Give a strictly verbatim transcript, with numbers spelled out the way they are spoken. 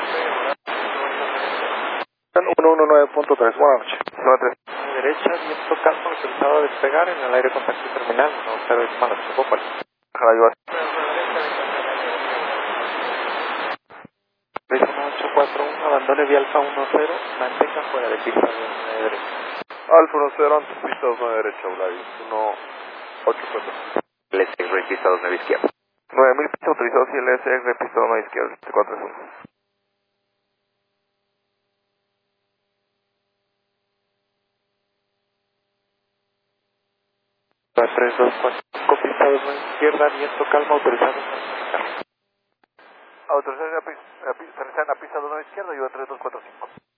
uno uno nueve punto tres, buenas noches. nueve tres. Derecha, viento calmo, autorizado a despegar en el aire contacto terminal, no cero manos, no puedo. Radio uno ocho cuatro uno, abandone vía alfa uno cero, mantenga fuera de pista de derecha. Alfa uno cero, antes pista dos nueve derecha, Vladi, uno ocho cuatro. L S R, pista dos nueve izquierda. nueve mil pista autorizados y L S R, pista dos nueve izquierda, cuatro tres uno. tres dos cuatro cinco, pista dos nueve izquierda, viento calmo, autorizado. Autorización a pista, a pista, a pista dos nueve izquierda y tres dos cuatro cinco.